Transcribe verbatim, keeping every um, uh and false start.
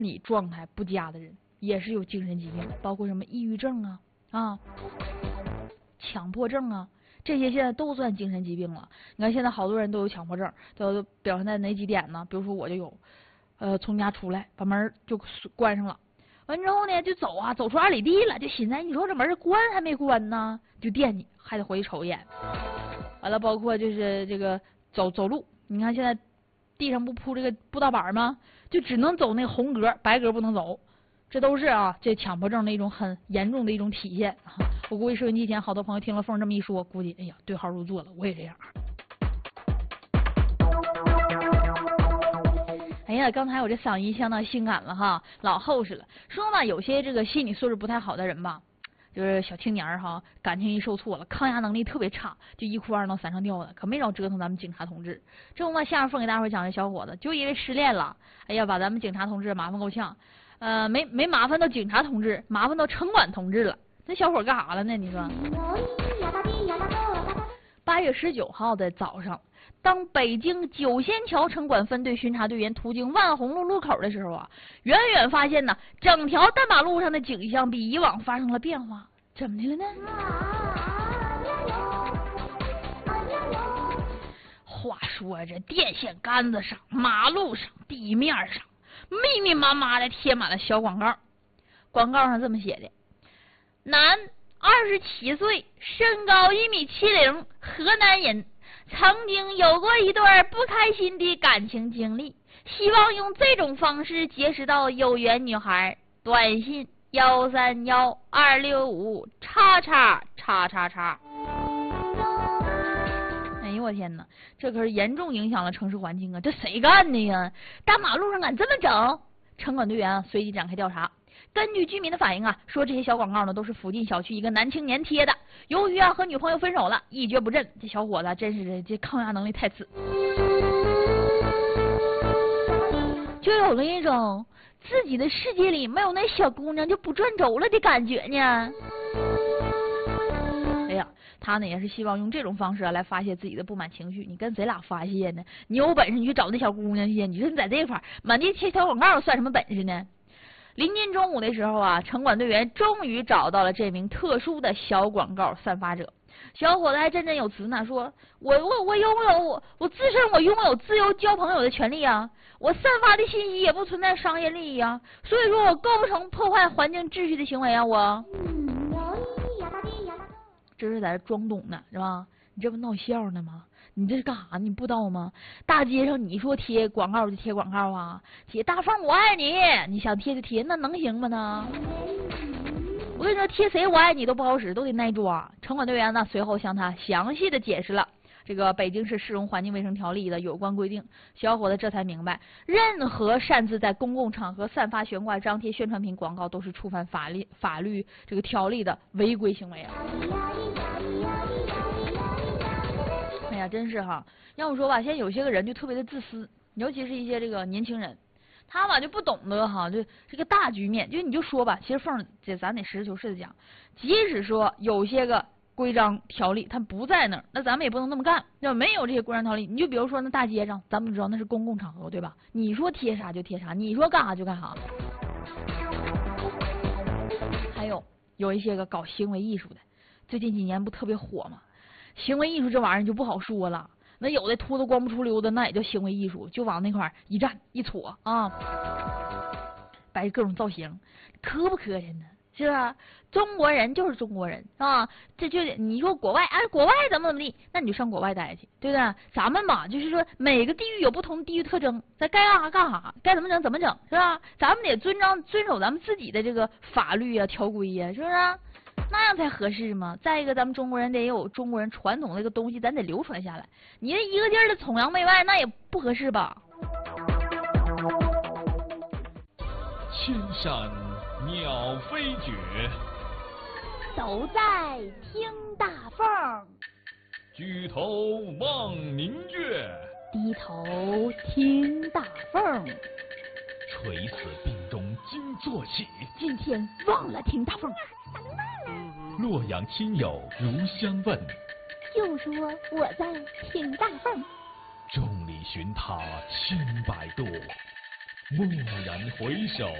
理状态不佳的人也是有精神疾病，包括什么抑郁症啊啊、强迫症啊，这些现在都算精神疾病了。你看现在好多人都有强迫症，都表现在哪几点呢？比如说我就有，呃，从家出来把门就关上了，完之后呢就走啊，走出二里地了，就寻思你说这门关还没关呢，就惦记还得回去瞅一眼。完了，包括就是这个走走路，你看现在地上不铺这个步道板吗？就只能走那个红格，白格不能走。这都是啊，这强迫症的一种很严重的一种体现。我估计收音机前好多朋友听了凤这么一说，估计哎呀对号入座了，我也这样。哎呀，刚才我这嗓音相当性感了哈，老厚实了。说嘛，有些这个心理素质不太好的人吧，就是小青年儿哈，感情一受挫了，抗压能力特别差，就一哭二闹三上吊的，可没少折腾咱们警察同志。这不嘛，下面凤给大伙讲这小伙子，就因为失恋了，哎呀，把咱们警察同志麻烦够呛。呃，没没麻烦到警察同志，麻烦到城管同志了。那小伙干啥了呢？你说？八月十九号的早上，当北京九仙桥城管分队巡查队员途经万红路路口的时候啊，远远发现呢，整条大马路上的景象比以往发生了变化。怎么的了呢？话说这电线杆子上、马路上、地面上，密密麻麻的贴满了小广告。广告上这么写的：男，二十七岁，身高一米七零，河南人，曾经有过一段不开心的感情经历，希望用这种方式结识到有缘女孩。短信幺三幺二六五叉叉叉叉叉。哎呦我天哪，这可是严重影响了城市环境啊！这谁干的呀？大马路上敢这么整？城管队员啊随即展开调查。根据居民的反映啊，说这些小广告呢都是附近小区一个男青年贴的。由于啊和女朋友分手了，一蹶不振，这小伙子真是这这抗压能力太次，就有了一种自己的世界里没有那小姑娘就不转轴了的感觉呢。哎呀，他呢也是希望用这种方式啊来发泄自己的不满情绪。你跟谁俩发泄呢？你有本事你去找那小姑娘去，你说你在这块儿满地贴小广告算什么本事呢？临近中午的时候啊，城管队员终于找到了这名特殊的小广告散发者。小伙子还振振有词呢，说我我我拥有我我自称我拥有自由交朋友的权利啊，我散发的信息也不存在商业利益啊，所以说我构不成破坏环境秩序的行为啊，我这是在这装懂呢是吧？你这不闹笑呢吗？你这是干啥？你不知道吗？大街上你说贴广告就贴广告啊，贴大凤我爱你，你想贴就贴，那能行吗呢？我跟你说，贴谁我爱你都不好使，都得耐抓。城管队员呢随后向他详细的解释了这个北京市市容环境卫生条例的有关规定，小伙子这才明白，任何擅自在公共场合散发、悬挂、张贴宣传品广告都是触犯法律法律这个条例的违规行为啊。哎呀，真是哈！要我说吧，现在有些个人就特别的自私，尤其是一些这个年轻人，他吧就不懂得哈，就这个大局面。就你就说吧，其实凤这咱得实事求是的讲，即使说有些个规章条例它不在那儿，那咱们也不能那么干。要没有这些规章条例，你就比如说那大街上，咱们知道那是公共场合，对吧？你说贴啥就贴啥，你说干啥就干啥。还有有一些个搞行为艺术的，最近几年不特别火吗？行为艺术这玩意儿就不好说了，那有的秃子光不出溜的，那也叫行为艺术，就往那块儿一站一撮啊，摆各种造型，磕不磕碜呢？是吧？中国人就是中国人啊，这就你说国外哎，国外怎么怎么地，那你就上国外待去，对不对？咱们嘛，就是说每个地域有不同地域特征，咱该干啥干啥，该怎么整怎么整，是吧？咱们得遵章遵守咱们自己的这个法律啊、条规呀、啊，是不是？那样才合适嘛。再一个，咱们中国人得有中国人传统那个东西，咱得流传下来。你这一个劲儿的崇洋媚外，那也不合适吧？ 千山鸟飞绝， 都在听大凤。 举头望明月， 低头听大凤。 垂死病中惊坐起， 今天忘了听大凤。 洛阳亲友如相问， 就说我在听大凤。 众里寻他千百度， 蓦然回首。